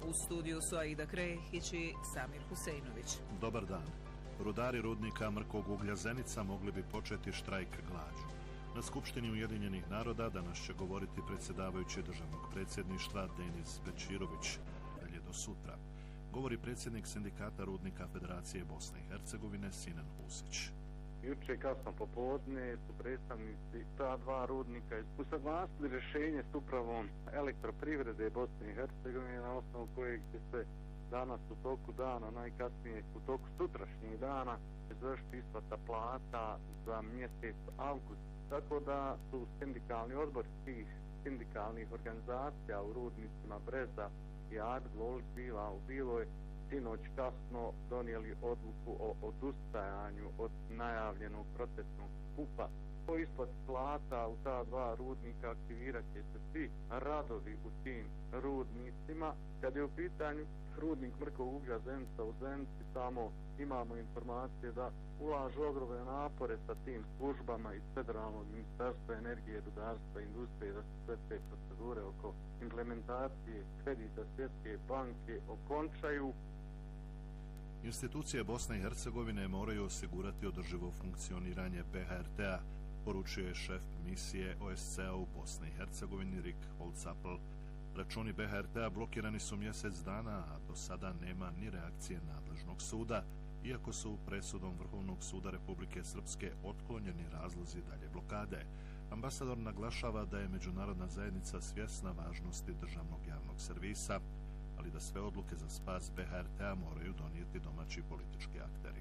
U studiju su Aida Krehić i Samir Huseinović. Dobar dan. Rudari rudnika mrkog uglja Zenica mogli bi početi štrajk glađu. Na Skupštini Ujedinjenih naroda danas će govoriti predsjedavajući državnog predsjedništva Denis Bećirović. Dalje do sutra. Govori predsjednik sindikata rudnika Federacije Bosne i Hercegovine Sinan Husić. Juče kasno popodne su predstavnici ta dva rudnika usaglasili rješenje s upravom elektroprivrede Bosne i Hercegovine na osnovu kojeg će se danas u toku dana, najkasnije u toku sutrašnjih dana, izvršiti isplata plata za mjesec avgust. Tako da su sindikalni odbor tih sindikalnih organizacija u rudnicima Breza i Ardgol u Biloj sinoć kasno donijeli odluku o odustajanju od najavljenog protestnog skupa. Po isplati plata u ta dva rudnika aktivirat će se svi radovi u tim rudnicima. Kad je u pitanju rudnik mrkog uglja Zenica u Zenici, samo imamo informacije da ulažu ogromne napore sa tim službama iz Federalnog ministarstva energije, rudarstva i industrije da se sve te procedure oko implementacije kredita Svjetske banke okončaju. Institucije Bosne i Hercegovine moraju osigurati održivo funkcioniranje BHRT-a, poručuje šef misije OSCE-a u Bosni i Hercegovini Rik Holcapl. Računi BHRT-a blokirani su mjesec dana, a do sada nema ni reakcije nadležnog suda, iako su presudom Vrhovnog suda Republike Srpske otklonjeni razlozi dalje blokade. Ambasador naglašava da je međunarodna zajednica svjesna važnosti državnog javnog servisa, ali da sve odluke za spas BHRT-a moraju donijeti domaći politički akteri.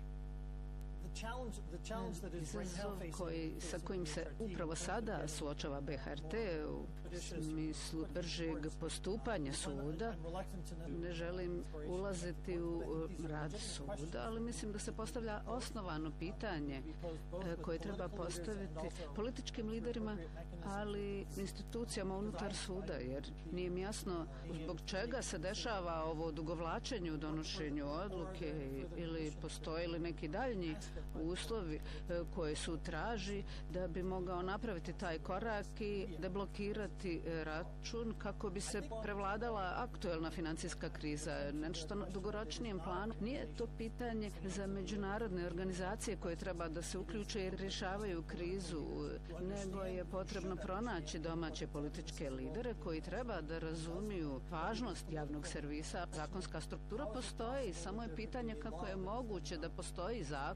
Izazov sa kojim se upravo sada suočava BHRT u smislu bržeg postupanja suda. Ne želim ulaziti u rad suda, ali mislim da se postavlja osnovano pitanje koje treba postaviti političkim liderima, ali institucijama unutar suda, jer nije mi jasno zbog čega se dešava ovo odugovlačenje u donošenju odluke ili postoji li neki daljnji uslovi koje su traži da bi mogao napraviti taj korak i deblokirati račun kako bi se prevladala aktuelna financijska kriza. Nešto na dugoročnijem planu nije to pitanje za međunarodne organizacije koje treba da se uključe i rješavaju krizu, nego je potrebno pronaći domaće političke lidere koji treba da razumiju važnost javnog servisa. Zakonska struktura postoji, samo je pitanje kako je moguće da postoji zakon